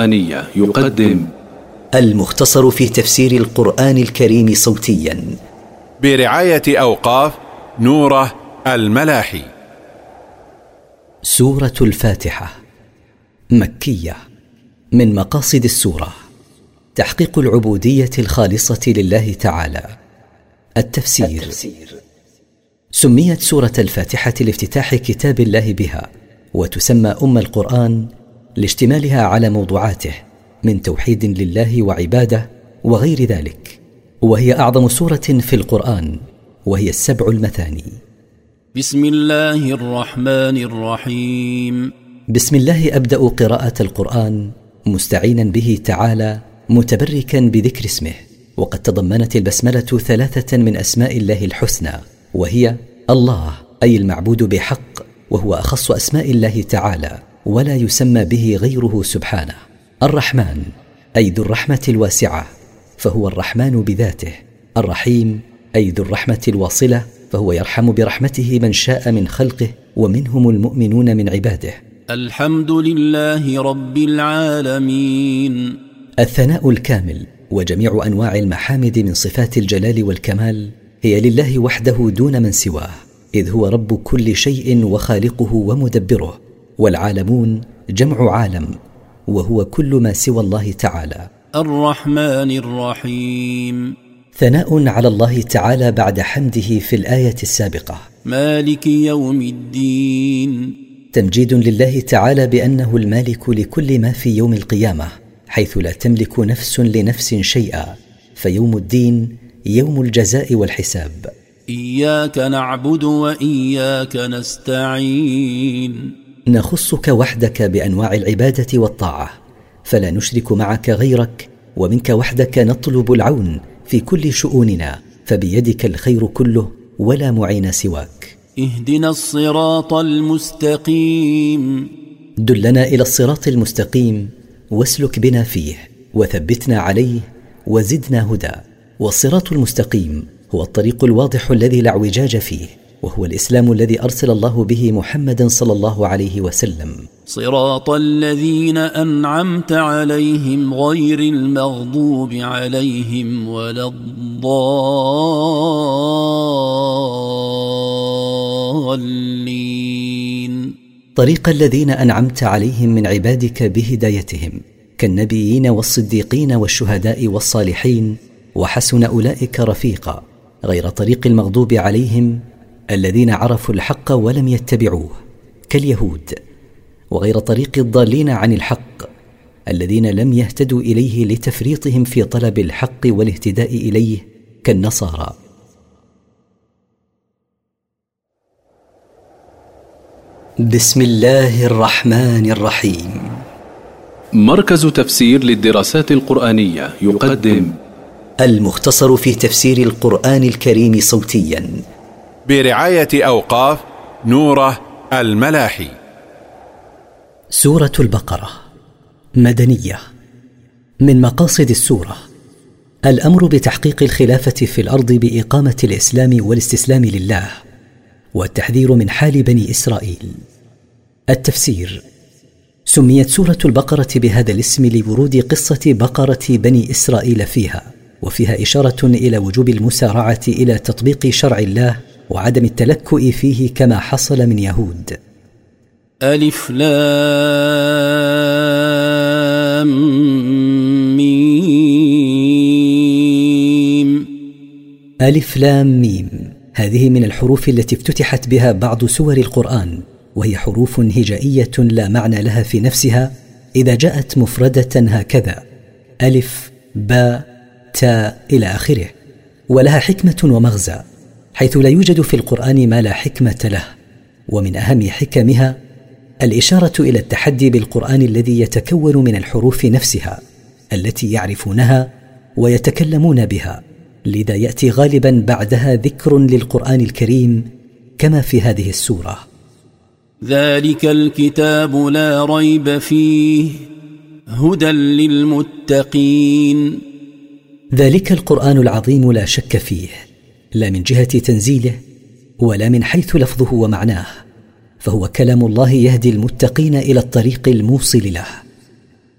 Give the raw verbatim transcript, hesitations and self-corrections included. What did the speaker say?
القرآنية يقدم المختصر في تفسير القرآن الكريم صوتيا برعاية أوقاف نوره الملاحي. سورة الفاتحة مكية. من مقاصد السورة تحقيق العبودية الخالصة لله تعالى. التفسير, التفسير. سميت سورة الفاتحة لافتتاح كتاب الله بها، وتسمى أم القرآن لاشتمالها على موضوعاته من توحيد لله وعباده وغير ذلك، وهي أعظم سورة في القرآن، وهي السبع المثاني. بسم الله الرحمن الرحيم. بسم الله أبدأ قراءة القرآن مستعينا به تعالى، متبركا بذكر اسمه. وقد تضمنت البسملة ثلاثة من أسماء الله الحسنى، وهي الله أي المعبود بحق، وهو أخص أسماء الله تعالى ولا يسمى به غيره سبحانه. الرحمن أي ذو الرحمة الواسعة، فهو الرحمن بذاته. الرحيم أي ذو الرحمة الواصلة، فهو يرحم برحمته من شاء من خلقه، ومنهم المؤمنون من عباده. الحمد لله رب العالمين. الثناء الكامل وجميع أنواع المحامد من صفات الجلال والكمال هي لله وحده دون من سواه، إذ هو رب كل شيء وخالقه ومدبره. والعالمون جمع عالم، وهو كل ما سوى الله تعالى. الرحمن الرحيم. ثناء على الله تعالى بعد حمده في الآية السابقة. مالك يوم الدين. تمجيد لله تعالى بأنه المالك لكل ما في يوم القيامة، حيث لا تملك نفس لنفس شيئا، فيوم الدين يوم الجزاء والحساب. إياك نعبد وإياك نستعين. نخصك وحدك بأنواع العبادة والطاعة، فلا نشرك معك غيرك، ومنك وحدك نطلب العون في كل شؤوننا، فبيدك الخير كله ولا معين سواك. اهدنا الصراط المستقيم. دلنا إلى الصراط المستقيم واسلك بنا فيه، وثبتنا عليه وزدنا هدى. والصراط المستقيم هو الطريق الواضح الذي لا اعوجاج فيه، وهو الإسلام الذي أرسل الله به محمدا صلى الله عليه وسلم. صراط الذين أنعمت عليهم غير المغضوب عليهم ولا الضالين. طريق الذين أنعمت عليهم من عبادك بهدايتهم، كالنبيين والصديقين والشهداء والصالحين، وحسن أولئك رفيقا، غير طريق المغضوب عليهم الذين عرفوا الحق ولم يتبعوه كاليهود، وغير طريق الضالين عن الحق الذين لم يهتدوا إليه لتفريطهم في طلب الحق والاهتداء إليه كالنصارى. بسم الله الرحمن الرحيم. مركز تفسير للدراسات القرآنية يقدم المختصر في تفسير القرآن الكريم صوتيا برعاية أوقاف نوره الملاحي. سورة البقرة مدنية. من مقاصد السورة الأمر بتحقيق الخلافة في الأرض بإقامة الإسلام والاستسلام لله، والتحذير من حال بني إسرائيل. التفسير. سميت سورة البقرة بهذا الاسم لورود قصة بقرة بني إسرائيل فيها، وفيها إشارة إلى وجوب المسارعة إلى تطبيق شرع الله وعدم التلكؤ فيه كما حصل من يهود. ألف لام ميم. ألف لام ميم، هذه من الحروف التي افتتحت بها بعض سور القرآن، وهي حروف هجائية لا معنى لها في نفسها إذا جاءت مفردة هكذا: ألف باء تاء إلى آخره، ولها حكمة ومغزى، حيث لا يوجد في القرآن ما لا حكمة له. ومن أهم حكمها الإشارة إلى التحدي بالقرآن الذي يتكون من الحروف نفسها التي يعرفونها ويتكلمون بها، لذا يأتي غالبا بعدها ذكر للقرآن الكريم كما في هذه السورة. ذلك الكتاب لا ريب فيه هدى للمتقين. ذلك القرآن العظيم لا شك فيه، لا من جهة تنزيله ولا من حيث لفظه ومعناه، فهو كلام الله يهدي المتقين إلى الطريق الموصل له.